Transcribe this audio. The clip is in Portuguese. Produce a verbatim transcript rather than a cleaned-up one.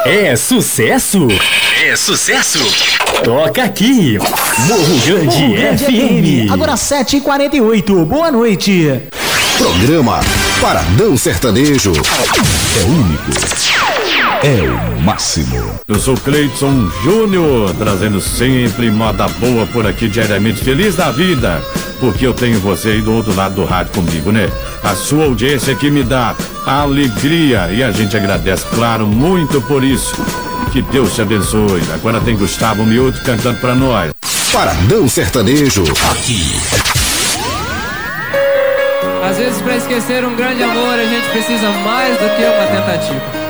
É sucesso? É sucesso? Toca aqui, Morro Grande, Morro Grande F M. Agora sete e quarenta e oito, boa noite. Programa Paradão Sertanejo. É único. É o máximo. Eu sou Cleiton Júnior, trazendo sempre moda boa por aqui diariamente. Feliz da vida, porque eu tenho você aí do outro lado do rádio comigo, né? A sua audiência que me dá alegria e a gente agradece, claro, muito por isso. Que Deus te abençoe. Agora tem Gustavo Miúdo cantando pra nós. Paradão Sertanejo. Aqui. Às vezes, pra esquecer um grande amor, a gente precisa mais do que uma tentativa.